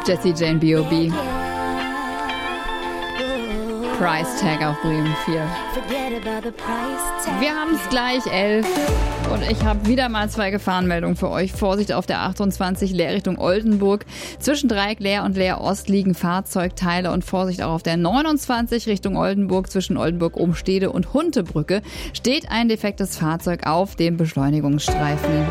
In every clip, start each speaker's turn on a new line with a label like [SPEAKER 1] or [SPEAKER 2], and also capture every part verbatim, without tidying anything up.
[SPEAKER 1] Jessie Jane B O B Price Tag auf Bremen vier. Wir haben es gleich elf und ich habe wieder mal zwei Gefahrenmeldungen für euch. Vorsicht auf der achtundzwanzig Leer Richtung Oldenburg. Zwischen Dreieck Leer und Leer Ost liegen Fahrzeugteile und Vorsicht auch auf der neunundzwanzig Richtung Oldenburg. Zwischen Oldenburg Obenstede und Huntebrücke steht ein defektes Fahrzeug auf dem Beschleunigungsstreifen.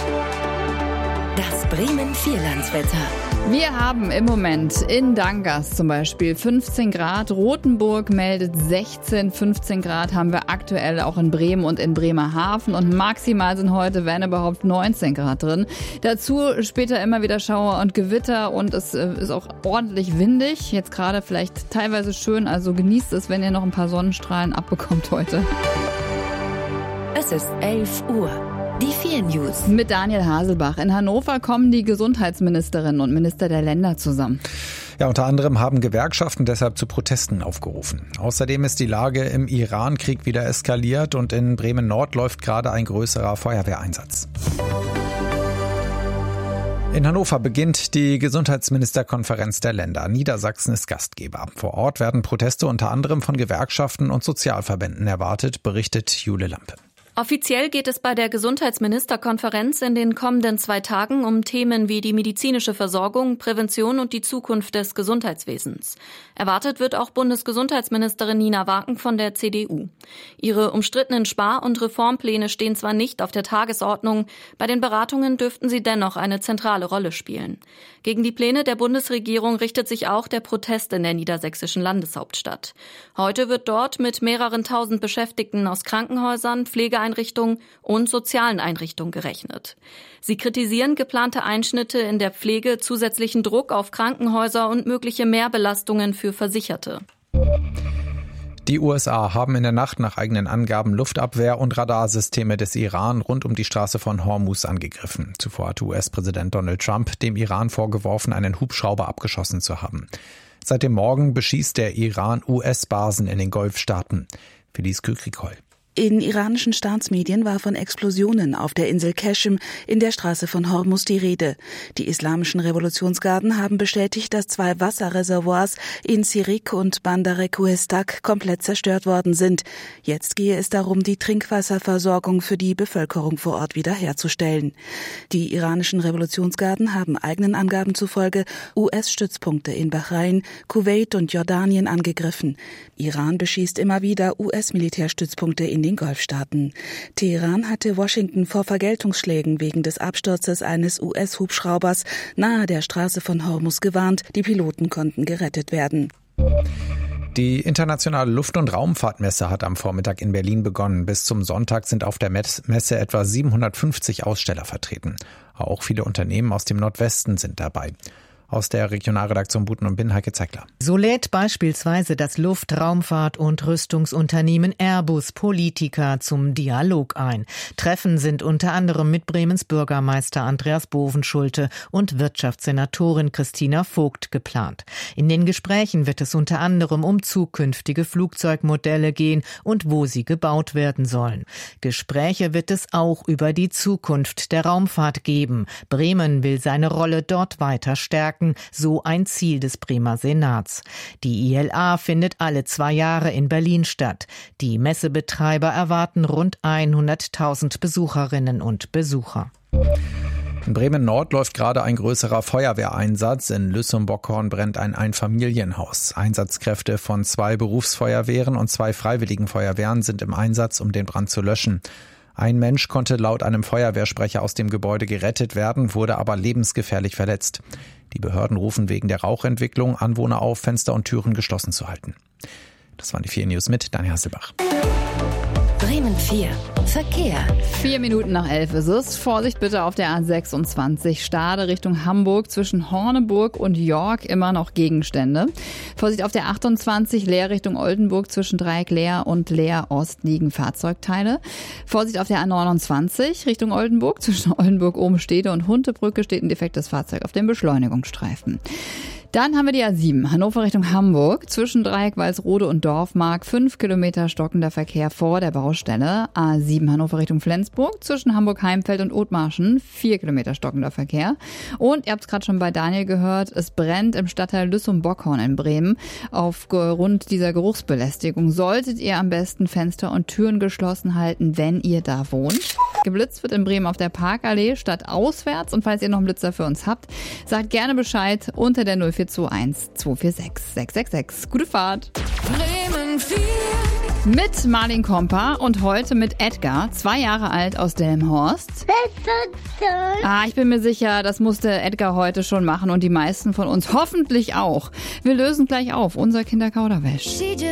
[SPEAKER 2] Das Bremen Vierlandswetter.
[SPEAKER 1] Wir haben im Moment in Dangas zum Beispiel fünfzehn Grad, Rothenburg meldet sechzehn, fünfzehn Grad haben wir aktuell auch in Bremen und in Bremerhaven und maximal sind heute, wenn überhaupt, neunzehn Grad drin. Dazu später immer wieder Schauer und Gewitter und es ist auch ordentlich windig. Jetzt gerade vielleicht teilweise schön, also genießt es, wenn ihr noch ein paar Sonnenstrahlen abbekommt heute.
[SPEAKER 2] Es ist elf Uhr. Die vier News.
[SPEAKER 1] Mit Daniel Haselbach. In Hannover kommen die Gesundheitsministerinnen und Minister der Länder zusammen.
[SPEAKER 3] Ja, unter anderem haben Gewerkschaften deshalb zu Protesten aufgerufen. Außerdem ist die Lage im Iran-Krieg wieder eskaliert und in Bremen-Nord läuft gerade ein größerer Feuerwehreinsatz. In Hannover beginnt die Gesundheitsministerkonferenz der Länder. Niedersachsen ist Gastgeber. Vor Ort werden Proteste unter anderem von Gewerkschaften und Sozialverbänden erwartet, berichtet Jule Lampe.
[SPEAKER 4] Offiziell geht es bei der Gesundheitsministerkonferenz in den kommenden zwei Tagen um Themen wie die medizinische Versorgung, Prävention und die Zukunft des Gesundheitswesens. Erwartet wird auch Bundesgesundheitsministerin Nina Waken von der C D U. Ihre umstrittenen Spar- und Reformpläne stehen zwar nicht auf der Tagesordnung, bei den Beratungen dürften sie dennoch eine zentrale Rolle spielen. Gegen die Pläne der Bundesregierung richtet sich auch der Protest in der niedersächsischen Landeshauptstadt. Heute wird dort mit mehreren tausend Beschäftigten aus Krankenhäusern, Pflegeeinrichtungen und sozialen Einrichtungen gerechnet. Sie kritisieren geplante Einschnitte in der Pflege, zusätzlichen Druck auf Krankenhäuser und mögliche Mehrbelastungen für Versicherte.
[SPEAKER 3] Die U S A haben in der Nacht nach eigenen Angaben Luftabwehr- und Radarsysteme des Iran rund um die Straße von Hormuz angegriffen. Zuvor hatte U S-Präsident Donald Trump dem Iran vorgeworfen, einen Hubschrauber abgeschossen zu haben. Seit dem Morgen beschießt der Iran U S-Basen in den Golfstaaten. Felice Kükrikol.
[SPEAKER 5] In iranischen Staatsmedien war von Explosionen auf der Insel Qeshm in der Straße von Hormuz die Rede. Die islamischen Revolutionsgarden haben bestätigt, dass zwei Wasserreservoirs in Sirik und Bandar Kuhestak komplett zerstört worden sind. Jetzt gehe es darum, die Trinkwasserversorgung für die Bevölkerung vor Ort wiederherzustellen. Die iranischen Revolutionsgarden haben eigenen Angaben zufolge U S-Stützpunkte in Bahrain, Kuwait und Jordanien angegriffen. Iran beschießt immer wieder U S-Militärstützpunkte in den Golfstaaten. Teheran hatte Washington vor Vergeltungsschlägen wegen des Absturzes eines U S-Hubschraubers nahe der Straße von Hormuz gewarnt. Die Piloten konnten gerettet werden.
[SPEAKER 3] Die internationale Luft- und Raumfahrtmesse hat am Vormittag in Berlin begonnen. Bis zum Sonntag sind auf der Messe etwa siebenhundertfünfzig Aussteller vertreten. Auch viele Unternehmen aus dem Nordwesten sind dabei. Aus der Regionalredaktion Buten und Bin, Heike Zeckler.
[SPEAKER 6] So lädt beispielsweise das Luft-, Raumfahrt- und Rüstungsunternehmen Airbus Politiker zum Dialog ein. Treffen sind unter anderem mit Bremens Bürgermeister Andreas Bovenschulte und Wirtschaftssenatorin Christina Vogt geplant. In den Gesprächen wird es unter anderem um zukünftige Flugzeugmodelle gehen und wo sie gebaut werden sollen. Gespräche wird es auch über die Zukunft der Raumfahrt geben. Bremen will seine Rolle dort weiter stärken. So ein Ziel des Bremer Senats. Die I L A findet alle zwei Jahre in Berlin statt. Die Messebetreiber erwarten rund hunderttausend Besucherinnen und Besucher.
[SPEAKER 3] In Bremen-Nord läuft gerade ein größerer Feuerwehreinsatz. In Lüssow-Bockhorn brennt ein Einfamilienhaus. Einsatzkräfte von zwei Berufsfeuerwehren und zwei freiwilligen Feuerwehren sind im Einsatz, um den Brand zu löschen. Ein Mensch konnte laut einem Feuerwehrsprecher aus dem Gebäude gerettet werden, wurde aber lebensgefährlich verletzt. Die Behörden rufen wegen der Rauchentwicklung Anwohner auf, Fenster und Türen geschlossen zu halten. Das waren die vier News mit Daniel Hasselbach.
[SPEAKER 2] Bremen vier. Verkehr.
[SPEAKER 1] Vier Minuten nach elf ist es. Vorsicht bitte auf der A sechsundzwanzig. Stade Richtung Hamburg zwischen Horneburg und York immer noch Gegenstände. Vorsicht auf der achtundzwanzig Leer Richtung Oldenburg zwischen Dreieck Leer und Leer Ost liegen Fahrzeugteile. Vorsicht auf der A neunundzwanzig Richtung Oldenburg zwischen Oldenburg Obenstede und Huntebrücke steht ein defektes Fahrzeug auf dem Beschleunigungsstreifen. Dann haben wir die A sieben, Hannover Richtung Hamburg, zwischen Dreieck Walsrode und Dorfmark, fünf Kilometer stockender Verkehr vor der Baustelle. A sieben Hannover Richtung Flensburg, zwischen Hamburg-Heimfeld und Othmarschen, vier Kilometer stockender Verkehr. Und ihr habt es gerade schon bei Daniel gehört, es brennt im Stadtteil Lüssum-Bockhorn in Bremen. Aufgrund dieser Geruchsbelästigung solltet ihr am besten Fenster und Türen geschlossen halten, wenn ihr da wohnt. Geblitzt wird in Bremen auf der Parkallee statt auswärts. Und falls ihr noch einen Blitzer für uns habt, sagt gerne Bescheid unter der null vier zwei eins zwei vier sechs sechs sechs sechs. Gute Fahrt!
[SPEAKER 2] Bremen vier.
[SPEAKER 1] Mit Marlin Kompa und heute mit Edgar, zwei Jahre alt aus Delmenhorst. Ah, ich bin mir sicher, das musste Edgar heute schon machen und die meisten von uns hoffentlich auch. Wir lösen gleich auf, unser Kinderkauderwelsch.